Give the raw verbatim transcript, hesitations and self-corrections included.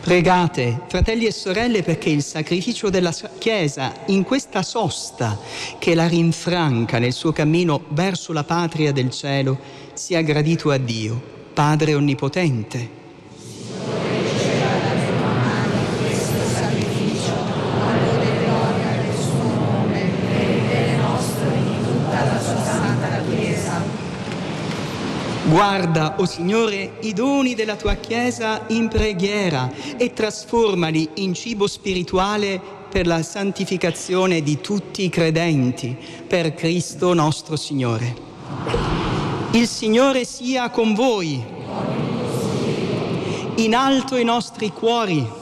Pregate, fratelli e sorelle, perché il sacrificio della Chiesa in questa sosta che la rinfranca nel suo cammino verso la patria del cielo sia gradito a Dio, Padre Onnipotente. Guarda, o oh Signore, i doni della tua Chiesa in preghiera e trasformali in cibo spirituale per la santificazione di tutti i credenti, per Cristo nostro Signore. Il Signore sia con voi. In alto i nostri cuori.